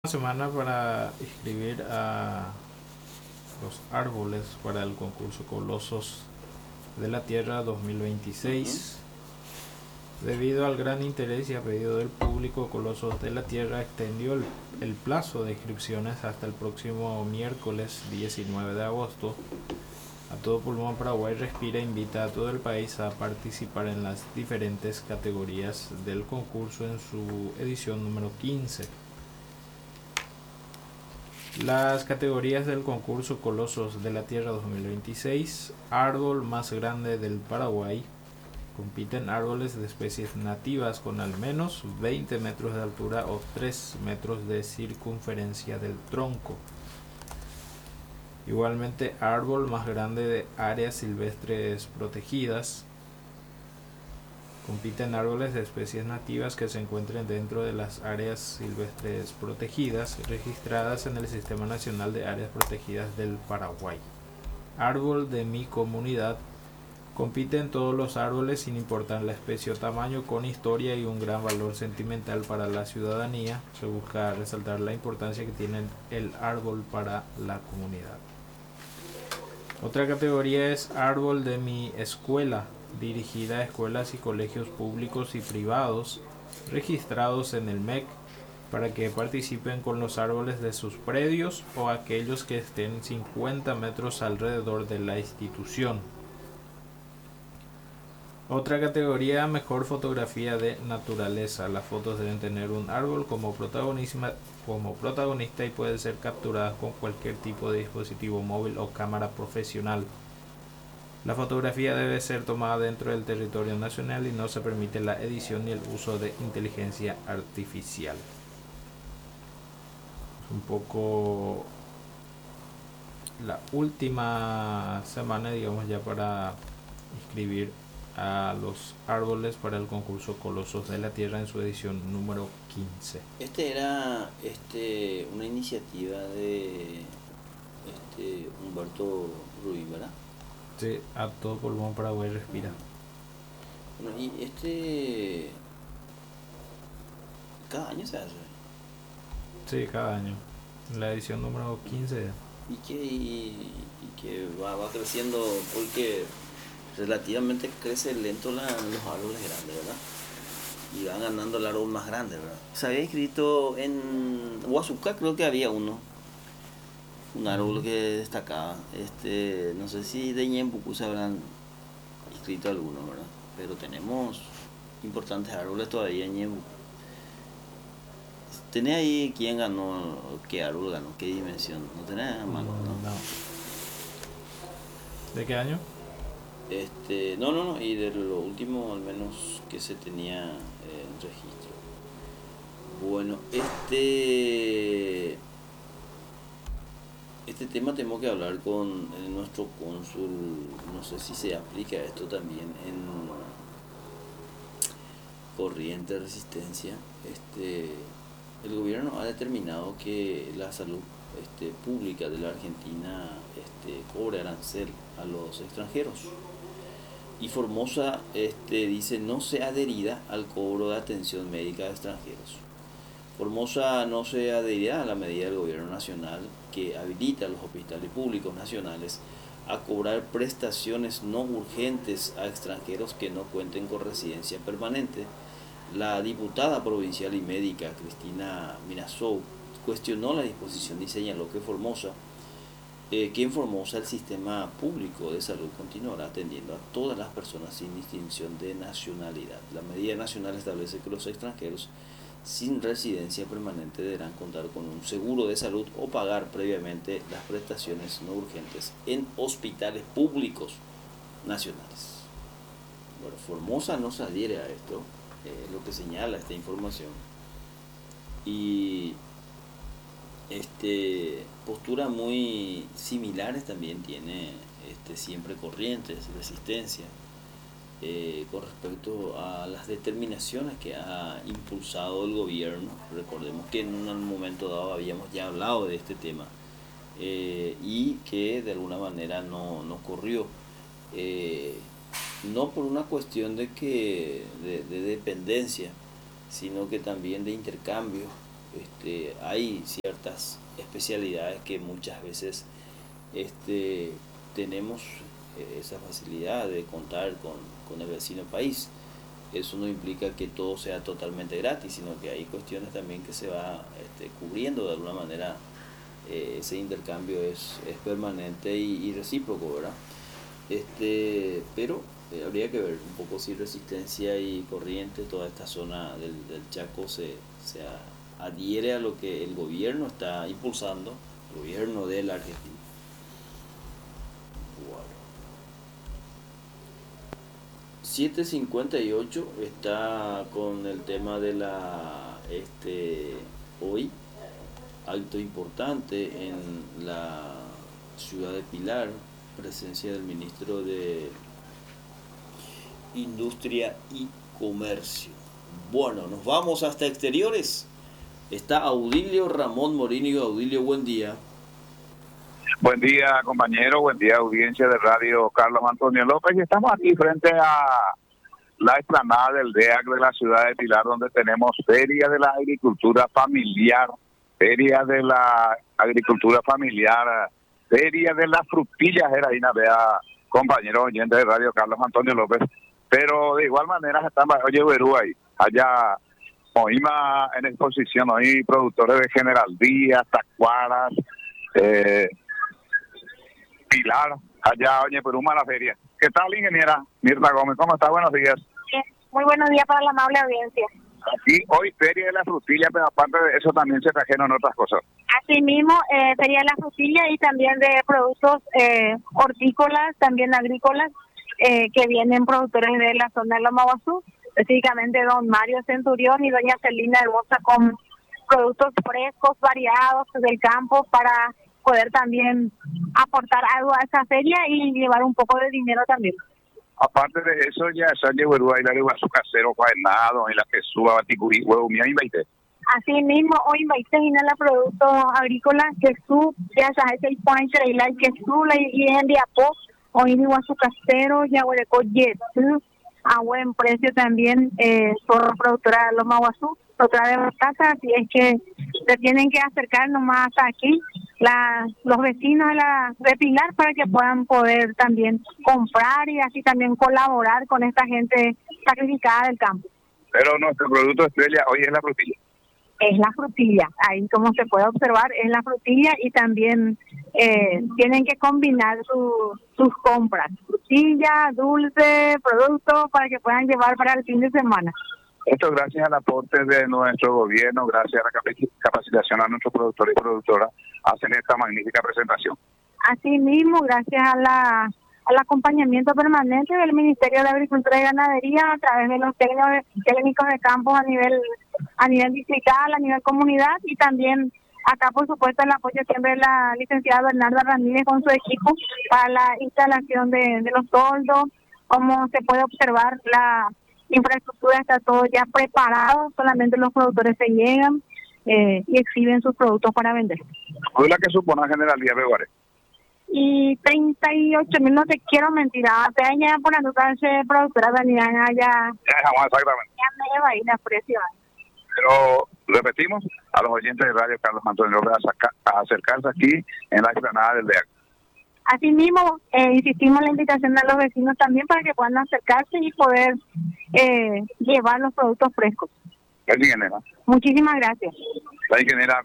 Semana para inscribir a los árboles para el concurso Colosos de la Tierra Ujú. 2026. Debido al gran interés y a pedido del público, Colosos de la Tierra extendió el plazo de inscripciones hasta el próximo miércoles 19 de agosto. A todo pulmón Paraguay Respira invita a todo el país a participar en las diferentes categorías del concurso en su edición número 15. Las categorías del concurso Colosos de la Tierra 2026: árbol más grande del Paraguay. Compiten árboles de especies nativas con al menos 20 metros de altura o 3 metros de circunferencia del tronco. Igualmente, árbol más grande de áreas silvestres protegidas. Compiten árboles de especies nativas que se encuentren dentro de las áreas silvestres protegidas registradas en el Sistema Nacional de Áreas Protegidas del Paraguay. Árbol de mi comunidad. Compiten todos los árboles sin importar la especie o tamaño, con historia y un gran valor sentimental para la ciudadanía. Se busca resaltar la importancia que tiene el árbol para la comunidad. Otra categoría es árbol de mi escuela, dirigida a escuelas y colegios públicos y privados registrados en el MEC, para que participen con los árboles de sus predios o aquellos que estén 50 metros alrededor de la institución. Otra categoría: mejor fotografía de naturaleza. Las fotos deben tener un árbol como protagonista y pueden ser capturadas con cualquier tipo de dispositivo móvil o cámara profesional. La fotografía debe ser tomada dentro del territorio nacional y no se permite la edición ni el uso de inteligencia artificial. Un poco la última semana, digamos, ya para inscribir a los árboles para el concurso Colosos de la Tierra en su edición número 15. Este era una iniciativa de Humberto Ruiz, ¿verdad? Sí, a todo pulmón Paraguay Respira. Ujú. Bueno, y cada año se hace. Sí, cada año. La edición número 15. Y que va creciendo porque relativamente crece lento los árboles grandes, ¿verdad? Y van ganando el árbol más grande, ¿verdad? Se había escrito en Huazuca, creo que había un árbol que destacaba. No sé si de Ñembucú se habrán inscrito algunos, ¿verdad? Pero tenemos importantes árboles todavía en Ñembucú. ¿Tenés ahí quién ganó, qué árbol ganó, qué dimensión? No tenés a mano, ¿no? No. ¿De qué año? No, y de lo último al menos que se tenía en registro. Bueno, este tema tenemos que hablar con nuestro cónsul, no sé si se aplica esto también en corriente de resistencia. El gobierno ha determinado que la salud pública de la Argentina cobre arancel a los extranjeros. Y Formosa dice no se adherirá al cobro de atención médica de extranjeros. Formosa no se adherirá a la medida del gobierno nacional que habilita a los hospitales públicos nacionales a cobrar prestaciones no urgentes a extranjeros que no cuenten con residencia permanente. La diputada provincial y médica Cristina Mirasou cuestionó la disposición y señaló que en Formosa el sistema público de salud continuará atendiendo a todas las personas sin distinción de nacionalidad. La medida nacional establece que los extranjeros sin residencia permanente deberán contar con un seguro de salud o pagar previamente las prestaciones no urgentes en hospitales públicos nacionales. Bueno, Formosa no se adhiere a esto, lo que señala esta información. Y posturas muy similares también tiene siempre Corrientes, Resistencia, con respecto a las determinaciones que ha impulsado el gobierno. Recordemos que en un momento dado habíamos ya hablado de este tema, y que de alguna manera no corrió. Eh, no por una cuestión de dependencia, sino que también de intercambio. hay ciertas especialidades que muchas veces tenemos esa facilidad de contar con el vecino país. Eso no implica que todo sea totalmente gratis, sino que hay cuestiones también que se va cubriendo de alguna manera. Ese intercambio es permanente y recíproco, ¿verdad? Pero habría que ver un poco si Resistencia y Corrientes, toda esta zona del Chaco se adhiere a lo que el gobierno está impulsando, el gobierno de la Argentina. Bueno. 7:58 está con el tema de la hoy acto importante en la ciudad de Pilar, presencia del ministro de Industria y Comercio. Bueno, nos vamos hasta exteriores. Está Audilio Ramón Morínigo. Audilio, buen día. Buen día, compañero. Buen día, audiencia de Radio Carlos Antonio López. Y estamos aquí frente a la explanada del DEAC de la ciudad de Pilar, donde tenemos Feria de la Agricultura Familiar, Feria de la Agricultura Familiar, Feria de las Frutillas, era ahí, vea, compañero oyente de Radio Carlos Antonio López. Pero de igual manera estamos, oye, Berú ahí, allá, oímos en exposición, hoy productores de General Díaz, Tacuaras, Pilar, allá, oye, Perú, la feria. ¿Qué tal, ingeniera Mirta Gómez? ¿Cómo está? Buenos días. Bien. Muy buenos días para la amable audiencia. Aquí hoy Feria de la Frutilla, pero aparte de eso también se trajeron otras cosas. Asimismo, Feria de la Frutilla y también de productos hortícolas, también agrícolas, que vienen productores de la zona de Loma Guazú, específicamente don Mario Centurión y doña Celina Hermosa, con productos frescos, variados del campo para poder también aportar algo a esa feria y llevar un poco de dinero también. Aparte de eso, ya se llevó el bailar su casero, faenado, y la que suba, baticurí, huevo, mía, invite. Asimismo, hoy invite a los productos agrícolas que su, ya sabes, el point y que su, la y en Diapó, hoy digo a su casero, ya hueco jet, a buen precio también, por productora de Loma Guazú, otra de las casas, así es que se tienen que acercar nomás hasta aquí los vecinos de Pilar para que puedan poder también comprar y así también colaborar con esta gente sacrificada del campo. Pero nuestro producto estrella hoy es la frutilla. Es la frutilla, ahí como se puede observar es la frutilla y también tienen que combinar sus compras, frutilla, dulce, producto para que puedan llevar para el fin de semana. Esto gracias al aporte de nuestro gobierno, gracias a la capacitación a nuestros productores y productoras, hacen esta magnífica presentación. Asimismo, gracias al acompañamiento permanente del Ministerio de Agricultura y Ganadería a través de los técnicos de campo a nivel distrital, a nivel comunidad y también acá por supuesto el apoyo siempre de la licenciada Bernarda Ramírez con su equipo para la instalación de los toldos. Como se puede observar, la infraestructura está todo ya preparado, solamente los productores se llegan y exhiben sus productos para vender. ¿Cuál es la que supone General Díaz Beguare? Y 38.000, no te quiero mentir, te añadan por la nota de productora venirán allá. Ya, exactamente. Ya me lleva ahí la presión. Pero repetimos a los oyentes de Radio Carlos Antonio López a acercarse aquí en la explanada del DEAC. Asimismo, insistimos en la invitación a los vecinos también para que puedan acercarse y poder llevar los productos frescos. ¿Es ingeniera? Muchísimas gracias. La ingeniera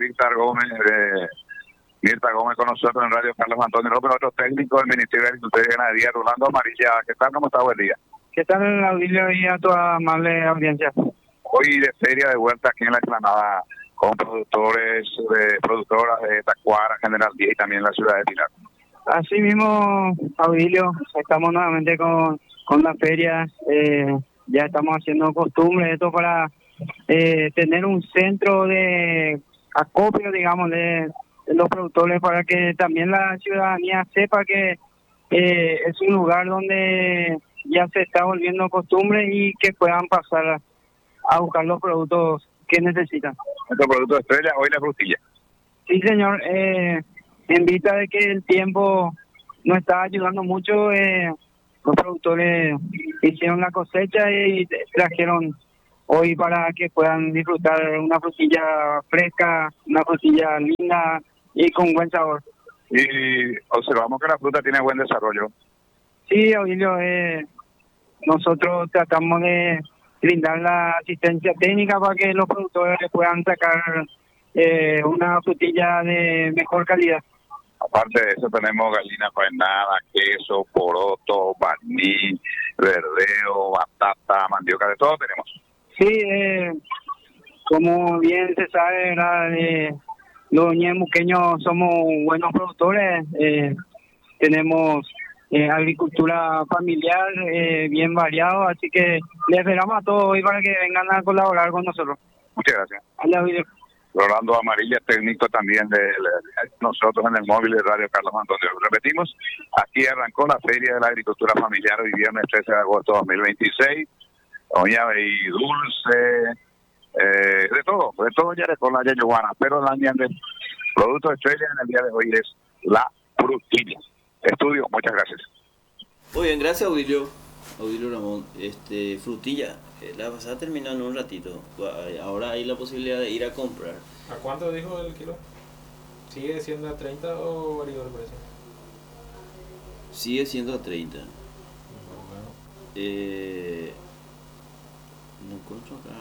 Mirta Gómez con nosotros en Radio Carlos Antonio López, otro técnico del Ministerio de Agricultura y Ganadería, Rolando Amarilla. ¿Qué tal? ¿Cómo está? Buen día. ¿Qué tal, Audilio, y a tu amable audiencia? Hoy de feria de vuelta aquí en la explanada con productoras de Tacuara, General Díaz y también la ciudad de Pilar. Así mismo, Audilio, estamos nuevamente con la feria. Ya estamos haciendo costumbre esto para tener un centro de acopio, digamos, de los productores para que también la ciudadanía sepa que es un lugar donde ya se está volviendo costumbre y que puedan pasar a buscar los productos que necesitan. Nuestro producto estrella, hoy la frutilla. Sí, señor. En vista de que el tiempo no está ayudando mucho, los productores hicieron la cosecha y trajeron hoy para que puedan disfrutar una frutilla fresca, una frutilla linda y con buen sabor. Y observamos que la fruta tiene buen desarrollo. Sí, Auxilio, nosotros tratamos de brindar la asistencia técnica para que los productores puedan sacar una frutilla de mejor calidad. Aparte de eso tenemos gallina faenada, queso, poroto, maní, verdeo, batata, mandioca, de todo tenemos. Sí, como bien se sabe, ¿verdad? Los ñemuqueños somos buenos productores, tenemos agricultura familiar bien variado, así que les esperamos a todos hoy para que vengan a colaborar con nosotros. Muchas gracias. Hola, Rolando Amarilla, técnico también de nosotros en el móvil de Radio Carlos Antonio. Repetimos, aquí arrancó la Feria de la Agricultura Familiar hoy viernes 13 de agosto de 2026. Doña y dulce, de todo ya con la yayoguana, pero la de producto estrella en el día de hoy es la frutilla. Estudio, muchas gracias. Muy bien, gracias Auxilio Ramón. Frutilla, la pasada terminó en un ratito. Ahora hay la posibilidad de ir a comprar. ¿A cuánto dijo el kilo? ¿Sigue siendo a 30 o varió el precio? Sigue siendo a 30. Bueno. No encuentro acá.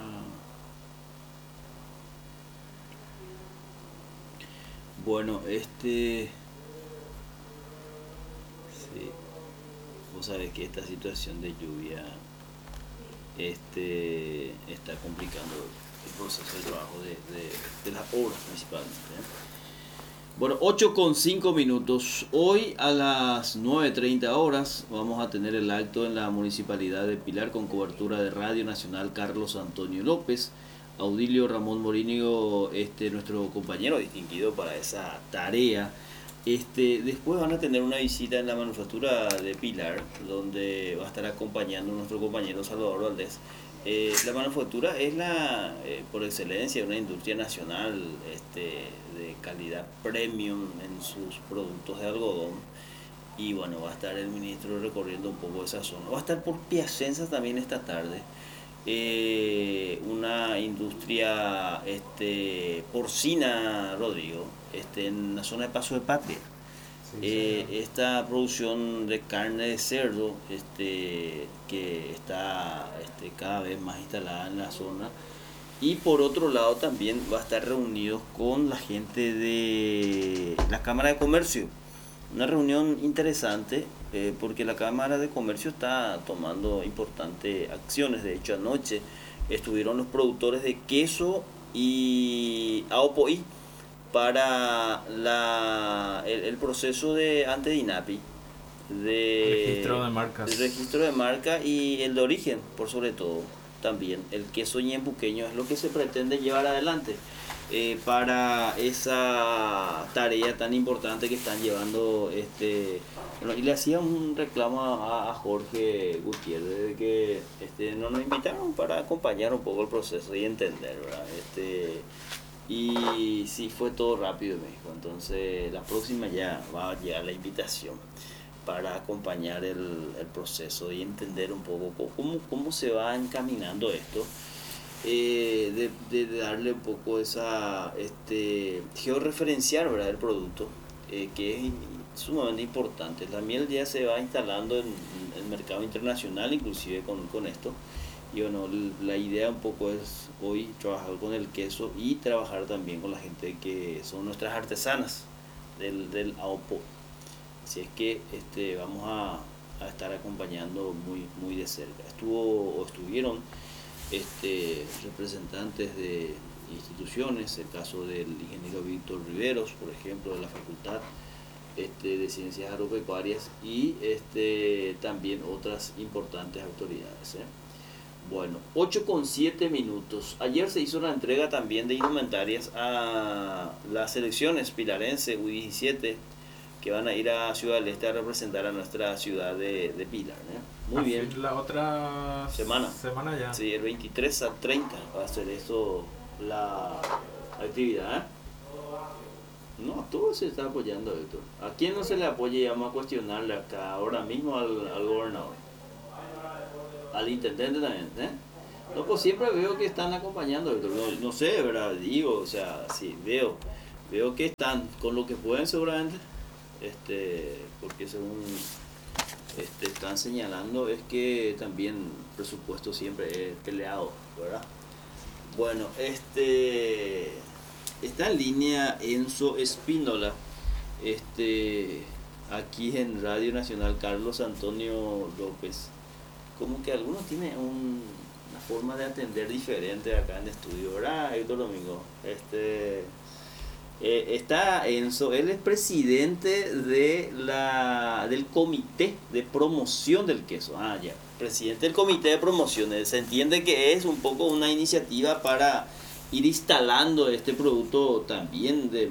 Bueno, sí. Vos sabés que esta situación de lluvia está complicando el proceso de trabajo de las obras principalmente. Bueno, 8:05. Hoy a las 9:30 horas vamos a tener el acto en la Municipalidad de Pilar con cobertura de Radio Nacional Carlos Antonio López. Audilio Ramón Morínigo, nuestro compañero distinguido para esa tarea. Después van a tener una visita en la manufactura de Pilar, donde va a estar acompañando nuestro compañero Salvador Valdés. La manufactura es por excelencia una industria nacional de calidad premium en sus productos de algodón. Y bueno, va a estar el ministro recorriendo un poco esa zona. Va a estar por Piacenza también esta tarde. Una industria porcina, Rodrigo, en la zona de Paso de Patria. Sí, esta producción de carne de cerdo que está cada vez más instalada en la zona. Y por otro lado también va a estar reunidos con la gente de la Cámara de Comercio. Una reunión interesante porque la Cámara de Comercio está tomando importantes acciones. De hecho, anoche estuvieron los productores de queso y AOPOI para el proceso de ante DINAPI registro de marcas. El registro de marca y el de origen, por sobre todo. También el queso ñembuqueño es lo que se pretende llevar adelante para esa tarea tan importante que están llevando. Y le hacía un reclamo a Jorge Gutiérrez de que no nos invitaron para acompañar un poco el proceso y entender, ¿verdad? Y sí, fue todo rápido en México. Entonces la próxima ya va a llegar la invitación para acompañar el proceso y entender un poco cómo se va encaminando esto, de darle un poco esa georreferenciar, ¿verdad?, el producto, que es sumamente importante. La miel ya se va instalando en el mercado internacional, inclusive con esto. Y bueno, la idea un poco es hoy trabajar con el queso y trabajar también con la gente que son nuestras artesanas del AOPO. Así es que vamos a estar acompañando muy de cerca. Estuvieron representantes de instituciones, el caso del ingeniero Víctor Riveros, por ejemplo, de la Facultad de Ciencias Agropecuarias, y también otras importantes autoridades. Bueno, 8:07. Ayer se hizo la entrega también de indumentarias a las selecciones pilarense U17 que van a ir a Ciudad del Este a representar a nuestra ciudad de Pilar. Muy bien. La otra semana ya. Sí, el 23 al 30 va a ser eso la actividad. No, todo se está apoyando esto. ¿A quién no se le apoya? Y vamos a cuestionarle acá ahora mismo al gobernador. Al intendente también, No, pues siempre veo que están acompañando, no sé, ¿verdad? Digo, o sea, sí, veo que están con lo que pueden seguramente, porque según están señalando es que también presupuesto siempre es peleado, ¿verdad? Bueno, está en línea Enzo Espínola, aquí en Radio Nacional Carlos Antonio López. Como que algunos tienen una forma de atender diferente acá en el estudio, ¿verdad, Héctor Domingo? Está Enzo, él es presidente del comité de promoción del queso. Ah, ya, presidente del comité de promoción. Se entiende que es un poco una iniciativa para ir instalando este producto también de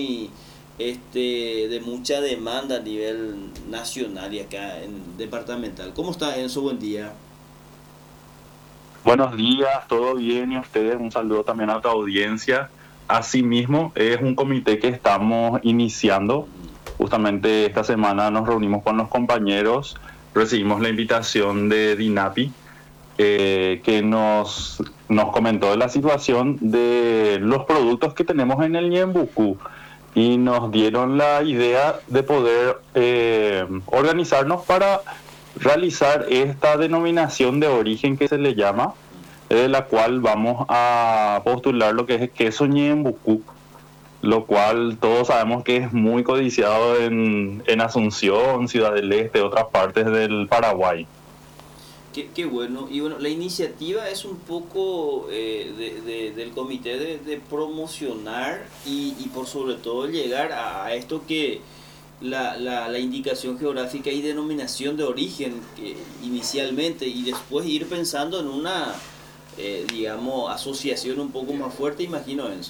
mucha demanda a nivel nacional y acá en departamental. ¿Cómo está, Enzo? Buen día. Buenos días, todo bien, y ustedes un saludo también a tu audiencia. Asimismo, es un comité que estamos iniciando. Justamente esta semana nos reunimos con los compañeros, recibimos la invitación de DINAPI, que nos comentó de la situación de los productos que tenemos en el Ñembucú y nos dieron la idea de poder organizarnos para realizar esta denominación de origen que se le llama, de la cual vamos a postular lo que es el queso Ñembucú, lo cual todos sabemos que es muy codiciado en Asunción, Ciudad del Este, otras partes del Paraguay. Qué bueno. Y bueno, la iniciativa es un poco del comité de promocionar y por sobre todo llegar a esto que la indicación geográfica y denominación de origen inicialmente, y después ir pensando en una digamos asociación un poco más fuerte, imagino, Enzo.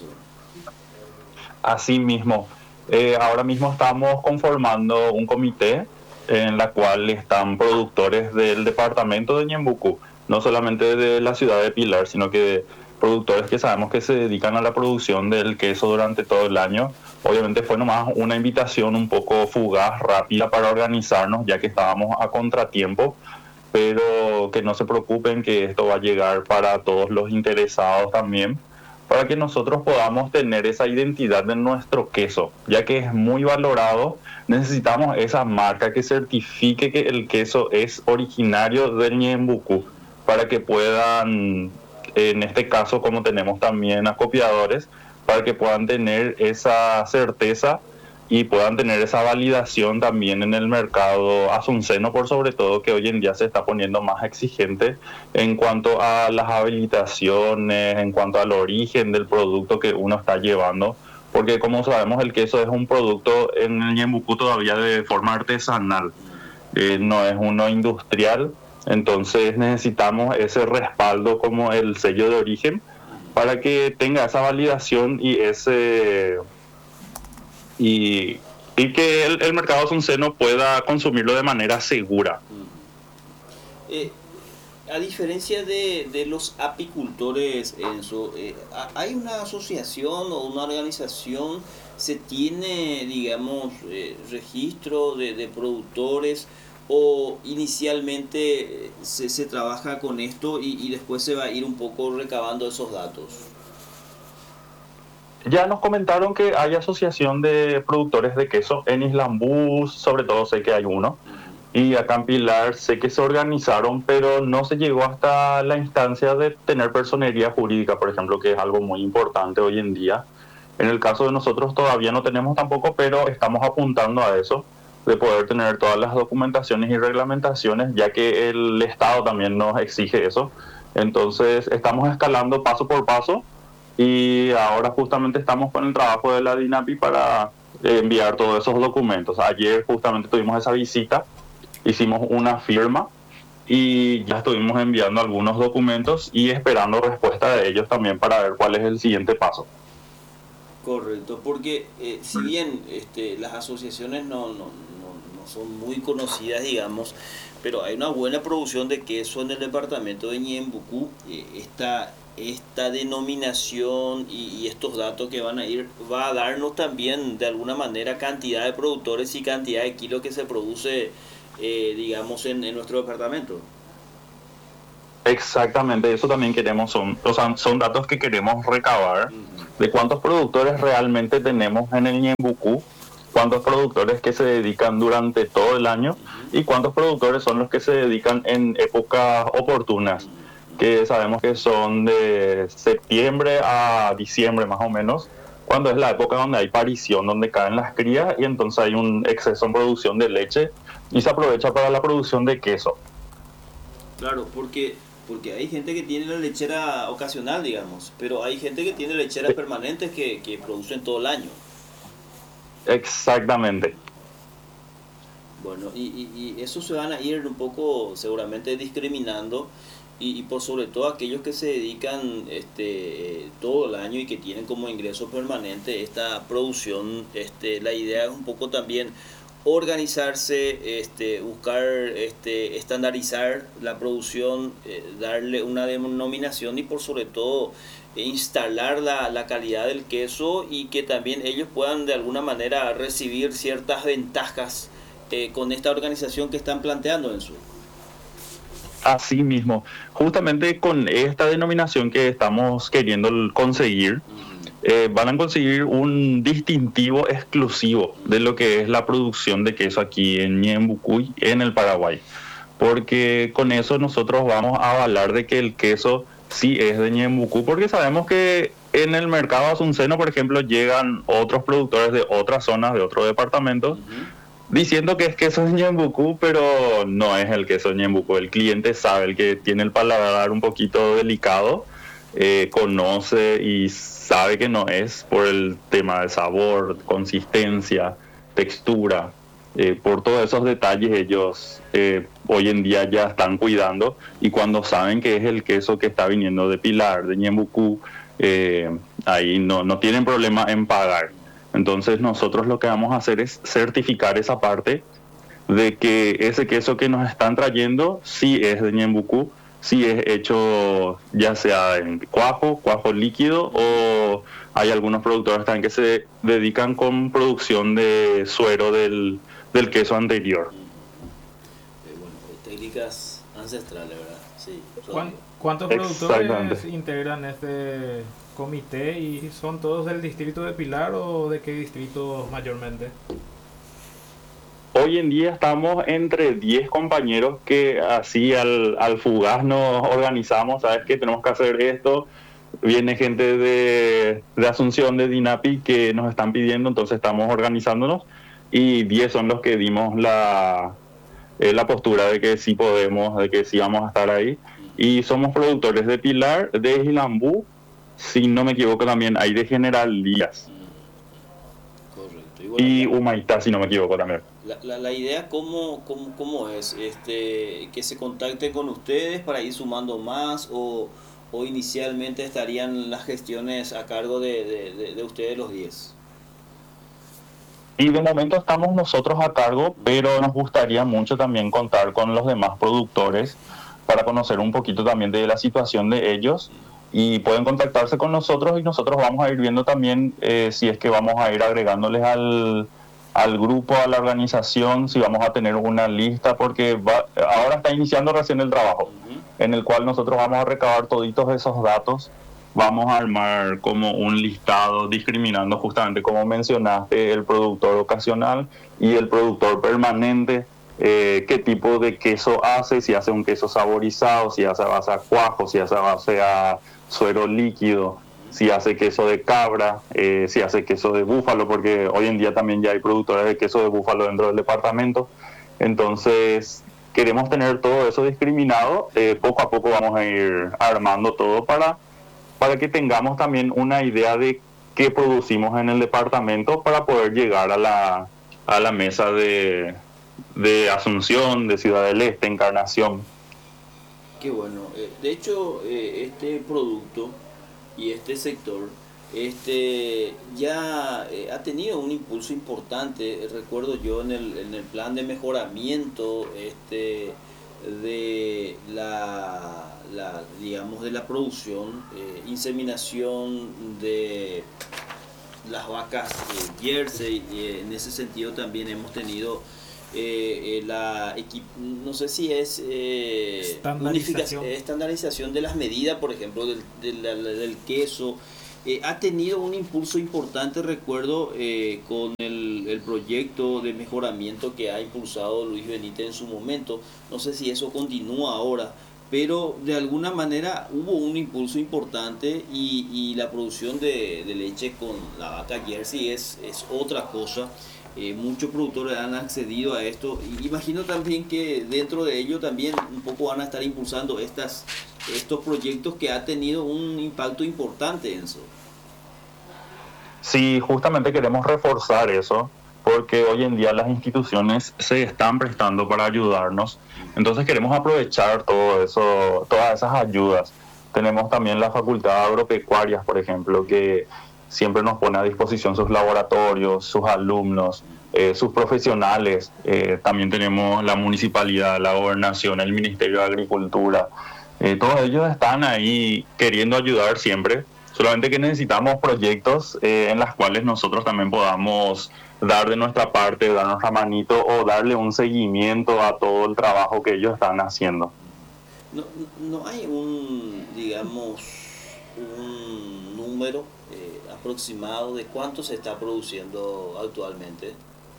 Así mismo, ahora mismo estamos conformando un comité en la cual están productores del departamento de Ñembucú, no solamente de la ciudad de Pilar, sino que productores que sabemos que se dedican a la producción del queso durante todo el año. Obviamente fue nomás una invitación un poco fugaz, rápida, para organizarnos, ya que estábamos a contratiempo, pero que no se preocupen, que esto va a llegar para todos los interesados también, para que nosotros podamos tener esa identidad de nuestro queso, ya que es muy valorado. Necesitamos esa marca que certifique que el queso es originario del Ñembucú, para que puedan, en este caso como tenemos también acopiadores, para que puedan tener esa certeza y puedan tener esa validación también en el mercado asunceno, por sobre todo, que hoy en día se está poniendo más exigente en cuanto a las habilitaciones, en cuanto al origen del producto que uno está llevando, porque como sabemos el queso es un producto en el Ñembucú todavía de forma artesanal, no es uno industrial, entonces necesitamos ese respaldo como el sello de origen para que tenga esa validación y ese... Y que el mercado asunceno pueda consumirlo de manera segura. A diferencia de los apicultores, Enzo, ¿hay una asociación o una organización? ¿Se tiene, digamos, registro de productores? ¿O inicialmente se trabaja con esto y después se va a ir un poco recabando esos datos? Ya nos comentaron que hay asociación de productores de queso en Islambú, sobre todo sé que hay uno, y acá en Pilar sé que se organizaron, pero no se llegó hasta la instancia de tener personería jurídica, por ejemplo, que es algo muy importante hoy en día. En el caso de nosotros todavía no tenemos tampoco, pero estamos apuntando a eso, de poder tener todas las documentaciones y reglamentaciones, ya que el Estado también nos exige eso. Entonces estamos escalando paso por paso. Y ahora justamente estamos con el trabajo de la DINAPI para enviar todos esos documentos. Ayer justamente tuvimos esa visita, hicimos una firma y ya estuvimos enviando algunos documentos y esperando respuesta de ellos también para ver cuál es el siguiente paso. Correcto, porque si bien las asociaciones no son muy conocidas, digamos, pero hay una buena producción de queso en el departamento de Ñembucú. Esta denominación y estos datos que van a ir va a darnos también de alguna manera cantidad de productores y cantidad de kilos que se produce digamos en nuestro departamento. Exactamente, eso también queremos, o sea, son datos que queremos recabar de cuántos productores realmente tenemos en el Ñembucú, cuántos productores que se dedican durante todo el año y cuántos productores son los que se dedican en épocas oportunas, que sabemos que son de septiembre a diciembre más o menos, cuando es la época donde hay parición, donde caen las crías y entonces hay un exceso en producción de leche y se aprovecha para la producción de queso. Claro, porque hay gente que tiene la lechera ocasional, digamos, pero hay gente que tiene lecheras permanentes que producen todo el año. Exactamente. Bueno, y eso se van a ir un poco seguramente discriminando y por sobre todo aquellos que se dedican todo el año y que tienen como ingreso permanente esta producción. La idea es un poco también organizarse, buscar estandarizar la producción, darle una denominación y por sobre todo instalar la calidad del queso y que también ellos puedan de alguna manera recibir ciertas ventajas con esta organización que están planteando en su. Así mismo, justamente con esta denominación que estamos queriendo conseguir, van a conseguir un distintivo exclusivo de lo que es la producción de queso aquí en Ñembucú, en el Paraguay. Porque con eso nosotros vamos a avalar de que el queso sí es de Ñembucú, porque sabemos que en el mercado asunceno, por ejemplo, llegan otros productores de otras zonas, de otros departamentos, diciendo que es queso de Ñembucú, pero no es el queso de Ñembucú. El cliente sabe, el que tiene el paladar un poquito delicado, conoce y sabe que no es por el tema de sabor, consistencia, textura. Por todos esos detalles ellos hoy en día ya están cuidando y cuando saben que es el queso que está viniendo de Pilar, de Ñembucú, ahí no tienen problema en pagar. Entonces nosotros lo que vamos a hacer es certificar esa parte de que ese queso que nos están trayendo sí es de Ñembucú, sí es hecho ya sea en cuajo líquido o hay algunos productores también que se dedican con producción de suero del queso anterior. Bueno, técnicas ancestrales, ¿verdad? Sí. ¿Cuántos productores integran este comité y son todos del distrito de Pilar o de qué distrito mayormente? Hoy en día estamos entre 10 compañeros que así al fugaz nos organizamos, sabes que tenemos que hacer esto, viene gente de Asunción, de DINAPI que nos están pidiendo, entonces estamos organizándonos y 10 son los que dimos la postura de que sí podemos, de que sí vamos a estar ahí y somos productores de Pilar, de Islambú, si no me equivoco también hay de General Díaz. Correcto. Y Humaitá, si no me equivoco también. La idea, ¿cómo es? ¿Que se contacte con ustedes para ir sumando más o inicialmente estarían las gestiones a cargo de ustedes los 10? Y de momento estamos nosotros a cargo, pero nos gustaría mucho también contar con los demás productores para conocer un poquito también de la situación de ellos y pueden contactarse con nosotros y nosotros vamos a ir viendo también si es que vamos a ir agregándoles al grupo, a la organización, si vamos a tener una lista, porque ahora está iniciando recién el trabajo, en el cual nosotros vamos a recabar toditos esos datos, vamos a armar como un listado discriminando justamente como mencionaste el productor ocasional y el productor permanente, qué tipo de queso hace, si hace un queso saborizado, si hace a base a cuajo, si hace a base a suero líquido, si hace queso de cabra, si hace queso de búfalo, porque hoy en día también ya hay productores de queso de búfalo dentro del departamento. Entonces queremos tener todo eso discriminado, poco a poco vamos a ir armando todo para que tengamos también una idea de qué producimos en el departamento para poder llegar a la mesa de Asunción, de Ciudad del Este, Encarnación. Qué bueno. De hecho, este producto y este sector ya ha tenido un impulso importante. Recuerdo yo en el plan de mejoramiento de digamos de la producción, inseminación de las vacas Jersey, en ese sentido también hemos tenido no sé si es estandarización de las medidas, por ejemplo, del queso. Ha tenido un impulso importante, recuerdo, con el proyecto de mejoramiento que ha impulsado Luis Benítez en su momento. No sé si eso continúa ahora, pero de alguna manera hubo un impulso importante y la producción de leche con la vaca Jersey es otra cosa. Muchos productores han accedido a esto y imagino también que dentro de ello también un poco van a estar impulsando estos proyectos que ha tenido un impacto importante en eso. Sí, justamente queremos reforzar eso, porque hoy en día las instituciones se están prestando para ayudarnos, entonces queremos aprovechar todo eso, todas esas ayudas. Tenemos también la Facultad de Agropecuarias, por ejemplo, que siempre nos pone a disposición sus laboratorios, sus alumnos, sus profesionales. También tenemos la municipalidad, la gobernación, el Ministerio de Agricultura. Todos ellos están ahí queriendo ayudar siempre. Solamente que necesitamos proyectos en las cuales nosotros también podamos dar de nuestra parte, dar nuestra manito o darle un seguimiento a todo el trabajo que ellos están haciendo. No hay digamos, un número aproximado de cuánto se está produciendo actualmente.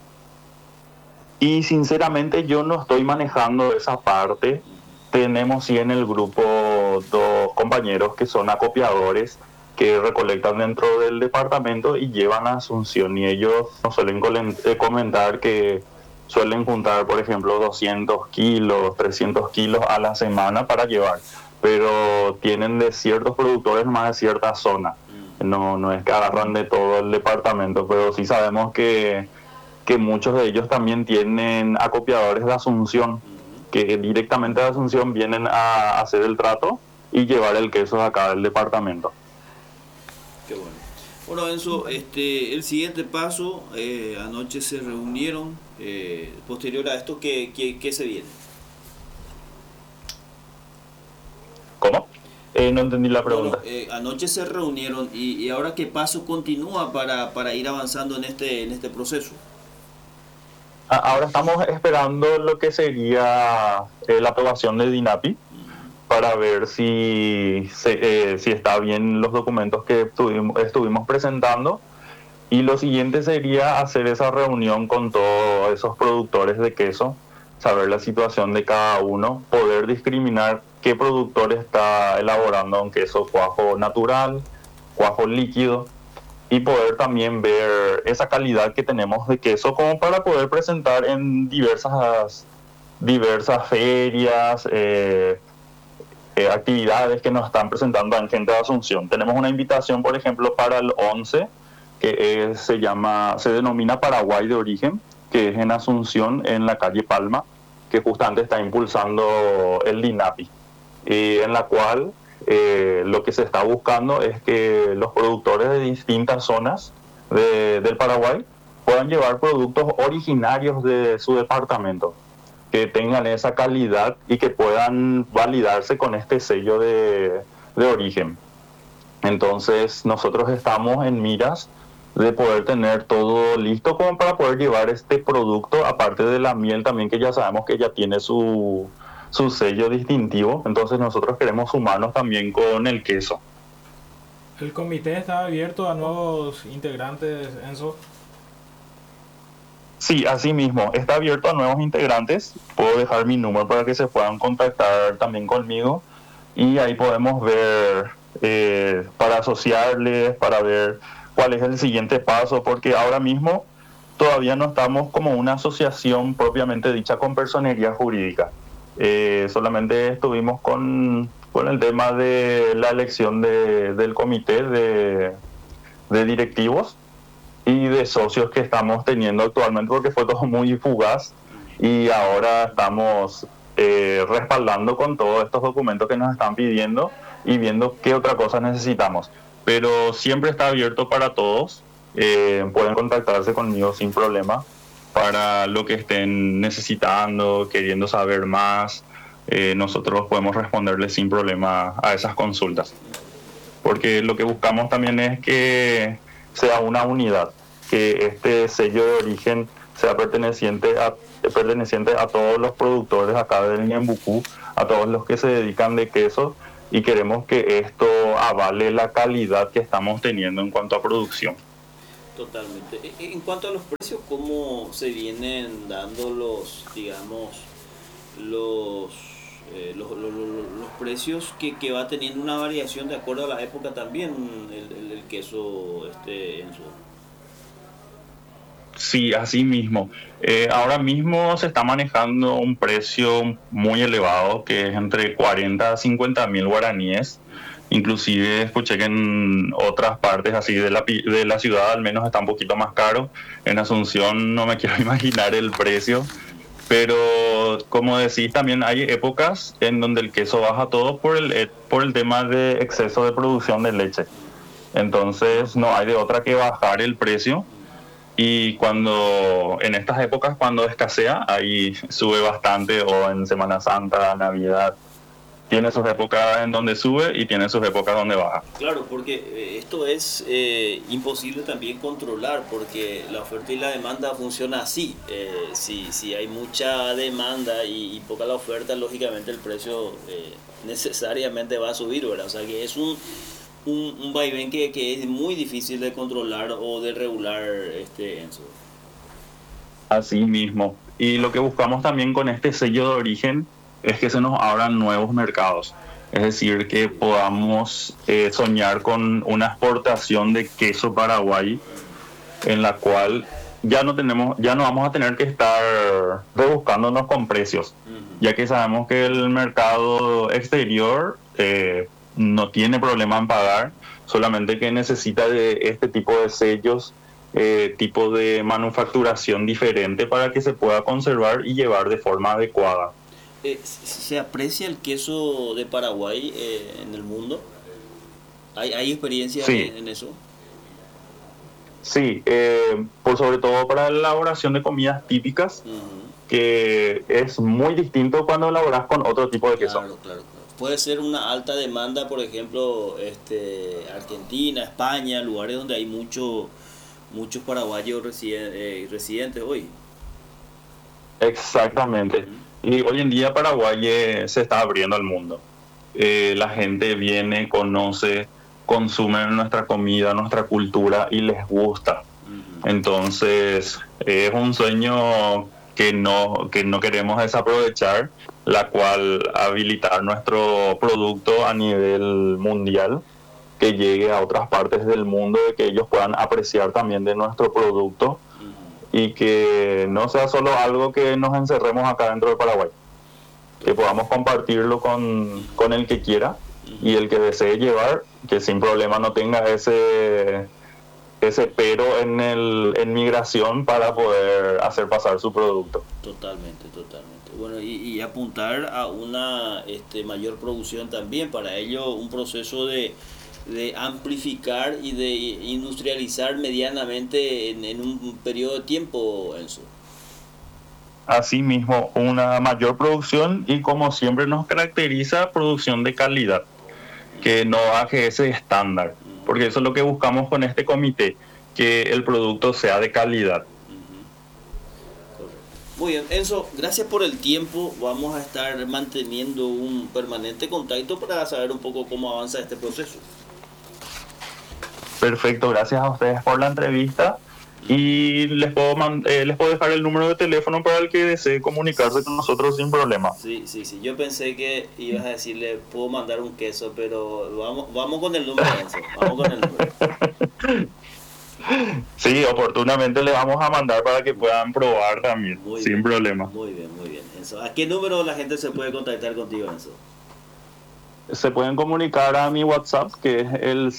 Y sinceramente yo no estoy manejando esa parte. Tenemos sí en el grupo 2 compañeros que son acopiadores que recolectan dentro del departamento y llevan a Asunción, y ellos nos suelen comentar que suelen juntar, por ejemplo, 200 kilos, 300 kilos a la semana para llevar, pero tienen de ciertos productores más de cierta zona. No es que agarran de todo el departamento, pero sí sabemos que muchos de ellos también tienen acopiadores de Asunción, que directamente de Asunción vienen a hacer el trato y llevar el queso acá del departamento. Qué bueno. Bueno, Enzo, el siguiente paso, anoche se reunieron, posterior a esto, ¿qué se viene? ¿Cómo? No entendí la pregunta. Bueno, anoche se reunieron y ahora ¿qué paso continúa para ir avanzando en este proceso? Ahora estamos esperando lo que sería la aprobación de DINAPI para ver si está bien los documentos que estuvimos presentando, y lo siguiente sería hacer esa reunión con todos esos productores de queso, saber la situación de cada uno, poder discriminar qué productor está elaborando un queso cuajo natural, cuajo líquido, y poder también ver esa calidad que tenemos de queso como para poder presentar en diversas ferias, actividades que nos están presentando en Gente de Asunción. Tenemos una invitación, por ejemplo, para el 11, que se denomina Paraguay de Origen, que es en Asunción, en la calle Palma, que justamente está impulsando el DINAPI, y en la cual lo que se está buscando es que los productores de distintas zonas del Paraguay puedan llevar productos originarios de su departamento, que tengan esa calidad y que puedan validarse con este sello de origen. Entonces nosotros estamos en miras de poder tener todo listo como para poder llevar este producto, aparte de la miel también, que ya sabemos que ya tiene su sello distintivo. Entonces nosotros queremos sumarnos también con el queso. ¿El comité está abierto a nuevos integrantes, Enzo? Sí, así mismo, está abierto a nuevos integrantes. Puedo dejar mi número para que se puedan contactar también conmigo, y ahí podemos ver para asociarles, para ver cuál es el siguiente paso, porque ahora mismo todavía no estamos como una asociación propiamente dicha con personería jurídica. Solamente estuvimos con el tema de la elección del comité de directivos y de socios que estamos teniendo actualmente, porque fue todo muy fugaz, y ahora estamos respaldando con todos estos documentos que nos están pidiendo y viendo qué otra cosa necesitamos. Pero siempre está abierto para todos, pueden contactarse conmigo sin problema para lo que estén necesitando, queriendo saber más. Nosotros podemos responderles sin problema a esas consultas, porque lo que buscamos también es que sea una unidad. que este sello de origen sea perteneciente a todos los productores acá del Ñembucú, a todos los que se dedican de queso, y queremos que esto avale la calidad que estamos teniendo en cuanto a producción. Totalmente. En cuanto a los precios, ¿cómo se vienen dando los, digamos, los precios que va teniendo una variación de acuerdo a la época también el queso Enzo? Sí, así mismo. Ahora mismo se está manejando un precio muy elevado, que es entre 40 a 50 mil guaraníes. Inclusive escuché que en otras partes así de la ciudad al menos está un poquito más caro. En Asunción no me quiero imaginar el precio. Pero como decís, también hay épocas en donde el queso baja todo por el tema de exceso de producción de leche. Entonces no hay de otra que bajar el precio. Y cuando en estas épocas, cuando escasea, ahí sube bastante, o en Semana Santa, Navidad. Tiene sus épocas en donde sube y tiene sus épocas donde baja. Claro, porque esto es imposible también controlar, porque la oferta y la demanda funciona así. Si hay mucha demanda y poca la oferta, lógicamente el precio necesariamente va a subir, ¿verdad? O sea que es un vaivén que es muy difícil de controlar o de regular, Enzo. Así mismo. Y lo que buscamos también con este sello de origen es que se nos abran nuevos mercados. Es decir, que podamos soñar con una exportación de queso Paraguay, en la cual ya no vamos a tener que estar rebuscándonos con precios, ya que sabemos que el mercado exterior no tiene problema en pagar, solamente que necesita de este tipo de sellos, tipo de manufacturación diferente para que se pueda conservar y llevar de forma adecuada. ¿Se aprecia el queso de Paraguay en el mundo? ¿Hay experiencia Sí. en eso? Sí, por sobre todo para la elaboración de comidas típicas, que es muy distinto cuando elaboras con otro tipo de queso. Claro. Puede ser una alta demanda, por ejemplo, Argentina, España, lugares donde hay muchos paraguayos residentes hoy. Exactamente. Y hoy en día Paraguay se está abriendo al mundo. La gente viene, conoce, consume nuestra comida, nuestra cultura y les gusta. Entonces es un sueño que no queremos desaprovechar, la cual habilitar nuestro producto a nivel mundial, que llegue a otras partes del mundo, de que ellos puedan apreciar también de nuestro producto, y que no sea solo algo que nos encerremos acá dentro de Paraguay, que podamos compartirlo con el que quiera, y el que desee llevar, que sin problema no tenga ese pero en migración para poder hacer pasar su producto. Totalmente. Bueno, y apuntar a una mayor producción también, para ello un proceso de amplificar y de industrializar medianamente en un periodo de tiempo, Enzo. Asimismo, una mayor producción, y como siempre nos caracteriza, producción de calidad, que no baje ese estándar, porque eso es lo que buscamos con este comité, que el producto sea de calidad. Muy bien, Enzo, gracias por el tiempo. Vamos a estar manteniendo un permanente contacto para saber un poco cómo avanza este proceso. Perfecto, gracias a ustedes por la entrevista, y les puedo dejar el número de teléfono para el que desee comunicarse con nosotros sin problema. Sí. Yo pensé que ibas a decirle, puedo mandar un queso, pero vamos con el número, Enzo. Vamos con el número. Sí, oportunamente le vamos a mandar para que puedan probar también, sin problema. Muy bien, Enzo. ¿A qué número la gente se puede contactar contigo, Enzo? Se pueden comunicar a mi WhatsApp, que es el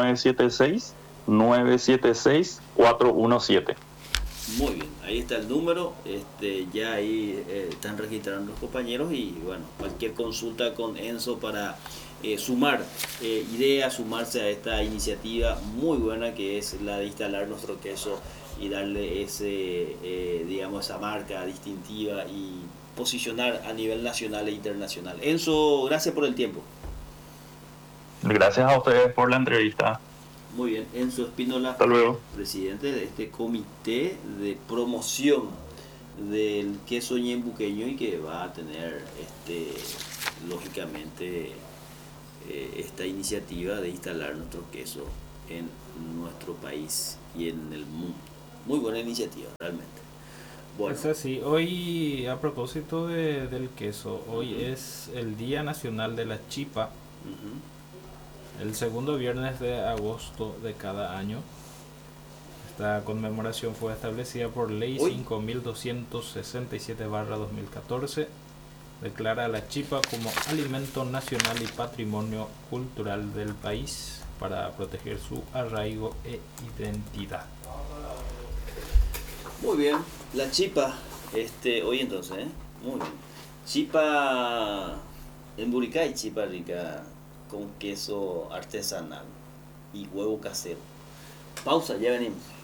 0976-976-417. Muy bien, ahí está el número, ya ahí están registrando los compañeros, y bueno, cualquier consulta con Enzo para sumar ideas, sumarse a esta iniciativa muy buena que es la de instalar nuestro queso y darle esa marca distintiva y posicionar a nivel nacional e internacional. Enzo, gracias por el tiempo. Gracias a ustedes por la entrevista. Muy bien. Enzo Espínola, Hasta luego. presidente de este comité de promoción del queso ñembuqueño y que va a tener lógicamente esta iniciativa de instalar nuestro queso en nuestro país y en el mundo. Muy buena iniciativa, realmente. Bueno, Es así, hoy a propósito del queso, hoy es el Día Nacional de la Chipa, ujú. el segundo viernes de agosto de cada año. Esta conmemoración fue establecida por Ley Hoy. 5267/2014. Declara a la chipa como alimento nacional y patrimonio cultural del país para proteger su arraigo e identidad. Muy bien, la chipa, hoy entonces, muy bien. Chipa en Buricay, chipa rica con queso artesanal y huevo casero. Pausa, ya venimos.